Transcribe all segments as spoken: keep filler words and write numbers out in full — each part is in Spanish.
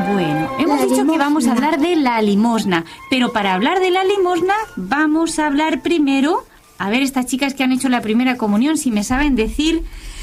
Bueno, hemos La dicho que limosna. vamos a hablar de la limosna, pero para hablar de la limosna vamos a hablar primero, a ver estas chicas que han hecho la primera comunión, si me saben decir,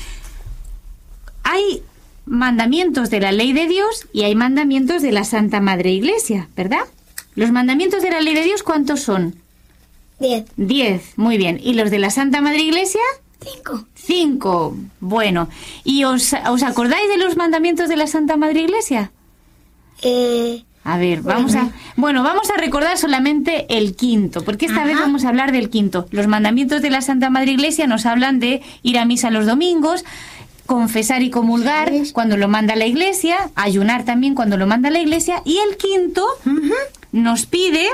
hay mandamientos de la ley de Dios y hay mandamientos de la Santa Madre Iglesia, ¿verdad? Los mandamientos de la ley de Dios, ¿cuántos son? Diez. Diez, muy bien. ¿Y los de la Santa Madre Iglesia? Cinco. Cinco. Bueno, ¿y os, os acordáis de los mandamientos de la Santa Madre Iglesia? Eh, A ver, vamos a... Bueno, vamos a recordar solamente el quinto, porque esta Ajá. vez vamos a hablar del quinto. Los mandamientos de la Santa Madre Iglesia nos hablan de ir a misa los domingos, confesar y comulgar ¿Sabes? cuando lo manda la Iglesia, ayunar también cuando lo manda la Iglesia, y el quinto nos pide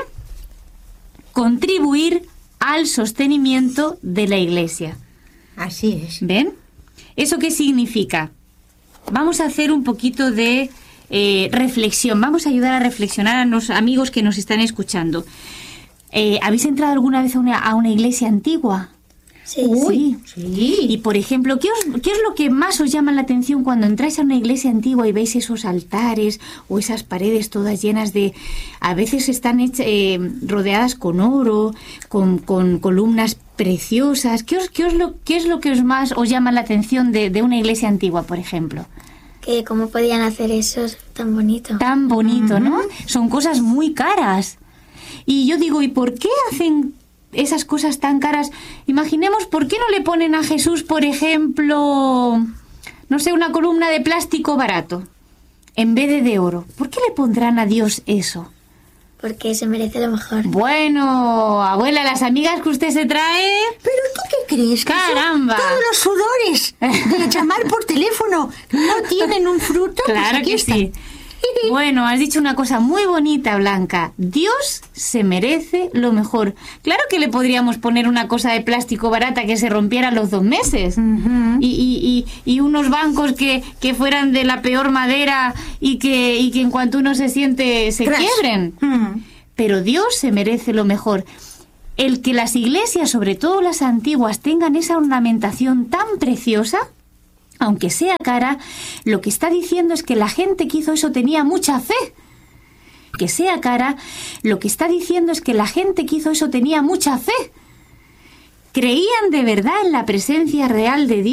contribuir al sostenimiento de la Iglesia. Así es. ¿Ven? ¿Eso qué significa? Vamos a hacer un poquito de eh, reflexión. Vamos a ayudar a reflexionar a los amigos que nos están escuchando. Eh, ¿Habéis entrado alguna vez a una, a una iglesia antigua? sí. Sí. Sí. Y, por ejemplo, ¿qué, os, ¿qué es lo que más os llama la atención cuando entráis a una iglesia antigua y veis esos altares o esas paredes todas llenas de... A veces están hechas, eh, rodeadas con oro, con, con columnas preciosas. ¿Qué, os, qué, os lo, ¿Qué es lo que os más os llama la atención de, de una iglesia antigua, por ejemplo? Que cómo podían hacer eso tan bonito. Tan bonito, ¿no? Son cosas muy caras. Y yo digo, ¿y por qué hacen esas cosas tan caras? Imaginemos, ¿por qué no le ponen a Jesús, por ejemplo, no sé, una columna de plástico barato en vez de de oro? ¿Por qué le pondrán a Dios eso? Porque se merece lo mejor. Bueno, abuela, las amigas que usted se trae... ¿Pero tú qué crees? ¿Que son ¡Caramba! todos los sudores de llamar por teléfono no tienen un fruto? Pues Claro aquí que están. sí. Bueno, has dicho una cosa muy bonita, Blanca. Dios se merece lo mejor. Claro que le podríamos poner una cosa de plástico barata que se rompiera a los dos meses. Ujú. y, y, y, y unos bancos que, que fueran de la peor madera y que, y que en cuanto uno se siente se Tras. quiebren. Mm. Pero Dios se merece lo mejor. El que las iglesias, sobre todo las antiguas, tengan esa ornamentación tan preciosa, aunque sea cara, lo que está diciendo es que la gente que hizo eso tenía mucha fe. Que sea cara, lo que está diciendo es que la gente que hizo eso tenía mucha fe. Creían de verdad en la presencia real de Dios.